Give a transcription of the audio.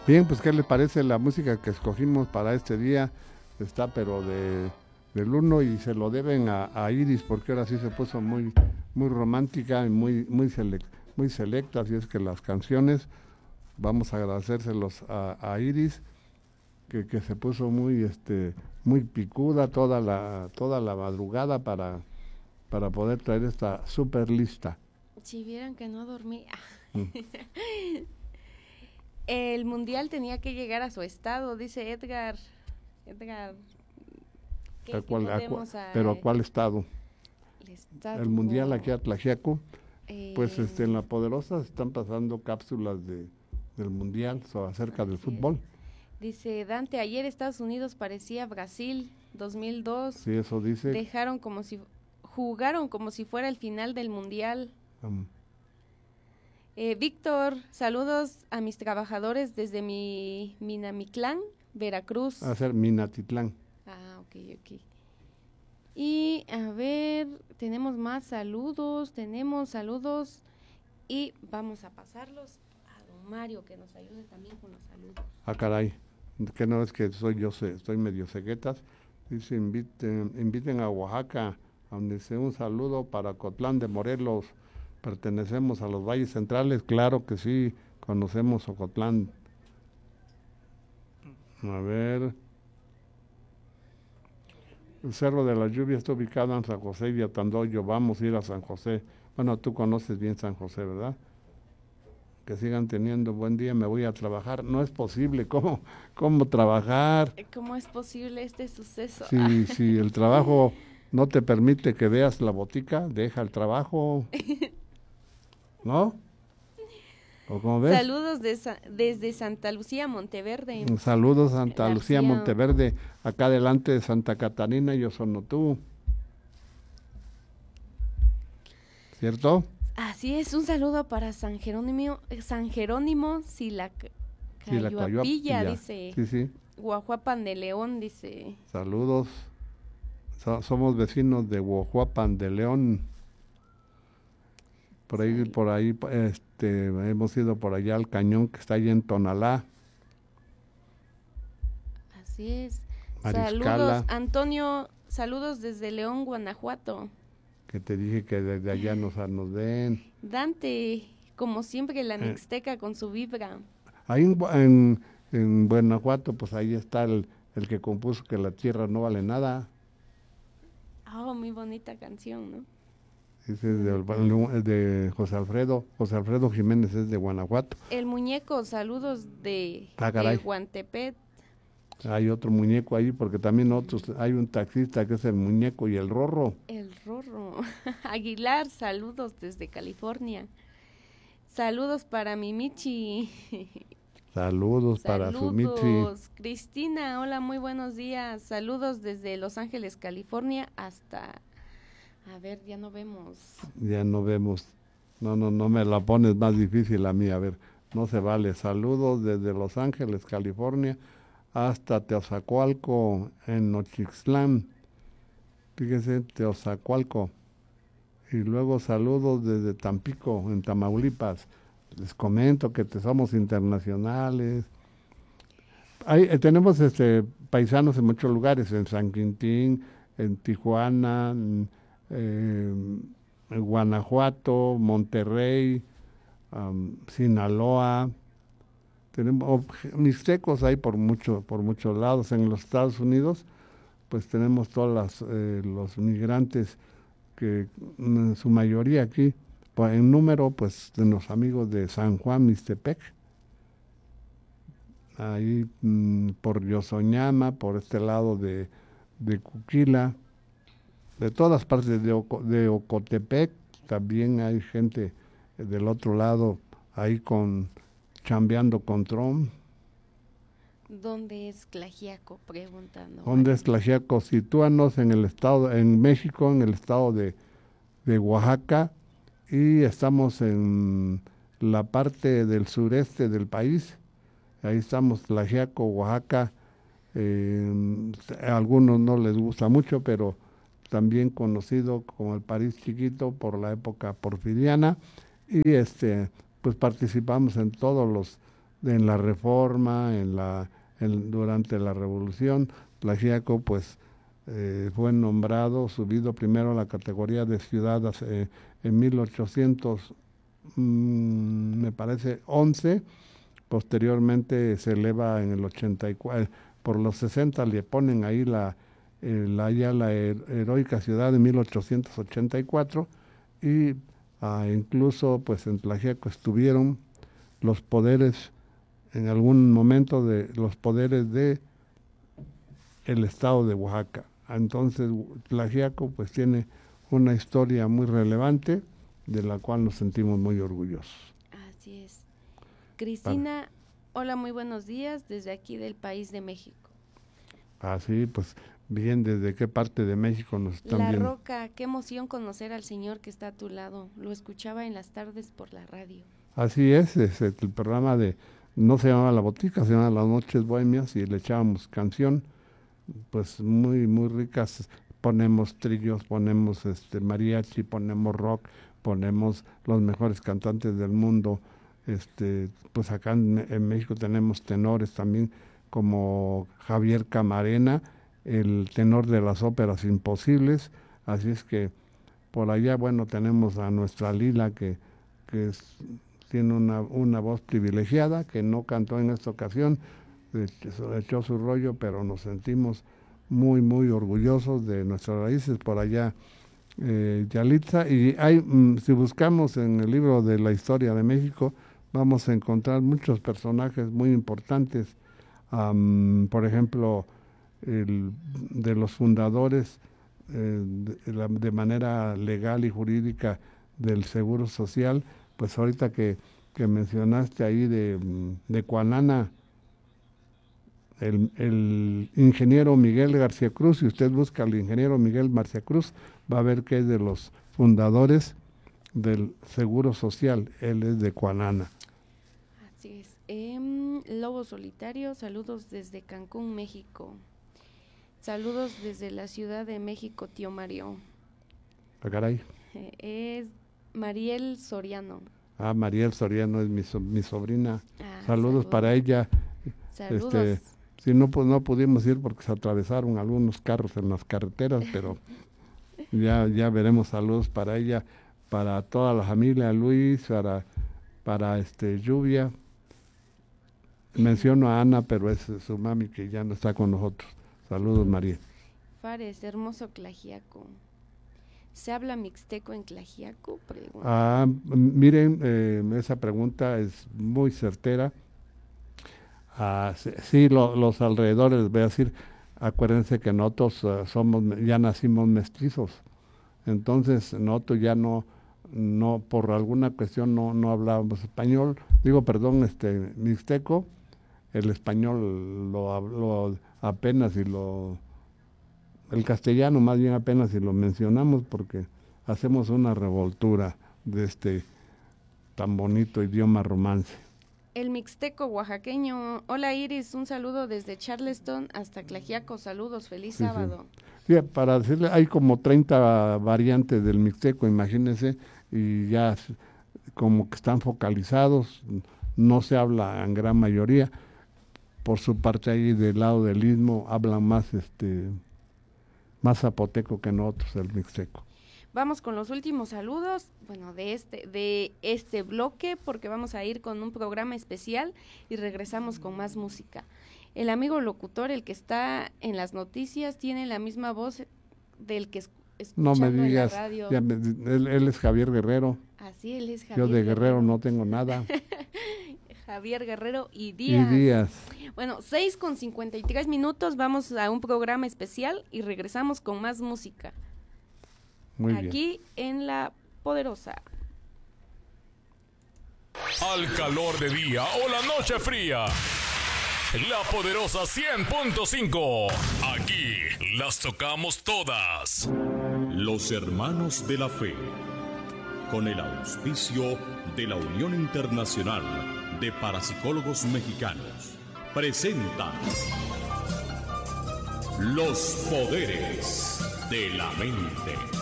Bien, pues ¿qué le parece la música que escogimos para este día? Está pero del uno y se lo deben a Iris porque ahora sí se puso muy romántica y muy selecta, así es que las canciones vamos a agradecérselos a Iris que se puso muy picuda toda la madrugada para poder traer esta super lista. Si vieran que no dormí. Mm. El mundial tenía que llegar a su estado, dice Edgar. Edgar, ¿qué podemos Pero ¿a cuál estado? el El mundial aquí estado? a Tlaxiaco. Pues Eh, en la Poderosa están pasando cápsulas del Mundial acerca del Así es. fútbol. Dice Dante, ayer Estados Unidos parecía Brasil 2002. Sí, eso dice. Jugaron como si fuera el final del mundial. Um, Víctor, saludos a mis trabajadores desde mi Minamitlán, Veracruz. a ser Minatitlán. Ok. Y a ver, tenemos saludos y vamos a pasarlos a don Mario que nos ayude también con los saludos. Ah, caray. Que no es que estoy medio ceguetas. Dice, inviten a Oaxaca, donde sea un saludo para Cotlán de Morelos. Pertenecemos a los valles centrales, claro que sí, conocemos Ocotlán. A ver, el Cerro de la Lluvia está ubicado en San José y Atandoyo. Vamos a ir a San José. Bueno, tú conoces bien San José, ¿verdad? Que sigan teniendo buen día, me voy a trabajar. No es posible, ¿cómo trabajar? ¿Cómo es posible este suceso? Si el trabajo no te permite que veas la botica, deja el trabajo, ¿no? ¿O cómo ves? Saludos desde Santa Lucía, Monteverde. Saludos Santa Lucía García. Monteverde, acá delante de Santa Catarina, yo soy tú, ¿cierto? Así es, un saludo para San Jerónimo Sí, la Cayuapilla, Coyuapilla, dice. sí, Guajuapan de León, dice. saludos. Somos vecinos de Huojuapan de León. Sal- Por ahí, hemos ido por allá al cañón que está ahí en Tonalá, Así es. Saludos, Mariscala, Antonio. Saludos desde León, Guanajuato. que te dije que desde allá nos ven. Dante, como siempre, la Eh, Mixteca con su vibra. ahí en Guanajuato, pues ahí está el que compuso que la tierra no vale nada. Oh, muy bonita canción, ¿no? Ese es Muy bonita. de José Alfredo Jiménez es de Guanajuato. El muñeco, saludos Ah, de caray, Guantepet. hay otro muñeco ahí, porque también hay un taxista que es el muñeco y el rorro. El Rorro. Aguilar, saludos desde California. Saludos para mi Michi. Saludos para su Mitzi. Saludos. Cristina, hola, muy buenos días. Saludos desde Los Ángeles, California, hasta... A ver, ya no vemos. Ya no vemos. No me la pones más difícil a mí. A ver, no se vale. Saludos desde Los Ángeles, California, hasta Teozacualco, en Nochixtlán. Fíjese, Teozacualco. Y luego saludos desde Tampico, en Tamaulipas. Les comento que somos internacionales. Tenemos paisanos en muchos lugares, en San Quintín, en Tijuana, eh, en Guanajuato, Monterrey, Sinaloa. Tenemos mixtecos hay por muchos lados. En los Estados Unidos, pues tenemos todos los migrantes que en su mayoría aquí, pues, en número, pues de los amigos de San Juan, Mixtepec, ahí por Yosoñama, por este lado de Cuquila, de todas partes de Ocotepec, también hay gente del otro lado ahí chambeando con Trump. ¿Dónde es Clajiaco? Preguntando ¿Dónde es Mario. Tlaxiaco? Sitúanos en México, en el estado de Oaxaca, y estamos en la parte del sureste del país. Ahí estamos, Tlaxiaco, Oaxaca. A algunos no les gusta mucho, pero también conocido como el París chiquito por la época porfiriana. Y pues participamos en todos en la Reforma, durante la Revolución. Tlaxiaco pues fue nombrado, subido primero a la categoría de ciudad en 1800, me parece 11, posteriormente se eleva en el 84, por los 60 le ponen ahí la heroica ciudad de 1884 y incluso pues en Tlaxiaco estuvieron los poderes, en algún momento de los poderes de el estado de Oaxaca. Entonces Tlaxiaco pues tiene una historia muy relevante de la cual nos sentimos muy orgullosos. Así es. Cristina, hola, muy buenos días desde aquí del país de México. Así pues, bien, ¿desde qué parte de México nos están viendo? La Roca, qué emoción conocer al señor que está a tu lado. Lo escuchaba en las tardes por la radio. Así es el programa no se llamaba La Botica, se llamaba Las Noches Bohemias y le echábamos canción, pues muy, muy ricas. Ponemos trillos, ponemos mariachi, ponemos rock, ponemos los mejores cantantes del mundo. Pues acá en México tenemos tenores también, como Javier Camarena, el tenor de las óperas imposibles. Así es que por allá, bueno, tenemos a nuestra Lila que tiene una voz privilegiada, que no cantó en esta ocasión, echó su rollo, pero nos sentimos muy, muy orgullosos de nuestras raíces por allá, Yalitza. Y si buscamos en el libro de la historia de México, vamos a encontrar muchos personajes muy importantes, por ejemplo, de los fundadores de manera legal y jurídica del Seguro Social. Pues ahorita que mencionaste ahí de Cuanana, el ingeniero Miguel García Cruz, si usted busca al ingeniero Miguel García Cruz, va a ver que es de los fundadores del Seguro Social, él es de Cuanana. Así es. Lobo Solitario, saludos desde Cancún, México. Saludos desde la Ciudad de México, tío Mario. Caray. Es Mariel Soriano. Mariel Soriano es mi sobrina. Saludos para ella. Saludos. Sí, no pudimos ir porque se atravesaron algunos carros en las carreteras, pero ya veremos. Saludos para ella, para toda la familia, Luis, para Lluvia. Menciono a Ana, pero es su mami que ya no está con nosotros. Saludos, María. Fares, hermoso Tlaxiaco. ¿Se habla mixteco en Tlaxiaco? Miren, esa pregunta es muy certera. Sí, los alrededores, voy a decir, acuérdense que nosotros ya nacimos mestizos. Entonces, nosotros ya no por alguna cuestión no hablábamos español, mixteco. El español lo hablo apenas el castellano más bien apenas si lo mencionamos porque hacemos una revoltura de este tan bonito idioma romance. El mixteco oaxaqueño. Hola Iris, un saludo desde Charleston hasta Tlaxiaco, saludos, feliz sábado. Sí, para decirle, hay como 30 variantes del mixteco, imagínense, y ya como que están focalizados, no se habla en gran mayoría. Por su parte ahí del lado del istmo hablan más zapoteco que nosotros, el mixteco. Vamos con los últimos saludos, de este bloque, porque vamos a ir con un programa especial y regresamos con más música. El amigo locutor, el que está en las noticias, tiene la misma voz del que escuchando no me digas, en la radio. Él es Javier Guerrero. Así, él es Javier. Yo de Guerrero no tengo nada. Javier Guerrero y Díaz. Y Díaz. Bueno, 6:53, vamos a un programa especial y regresamos con más música. Muy bien. Aquí en La Poderosa. Al calor de día o la noche fría. La Poderosa 100.5. Aquí las tocamos todas. Los Hermanos de la Fe. Con el auspicio de la Unión Internacional de Parapsicólogos Mexicanos. Presenta Los Poderes de la Mente.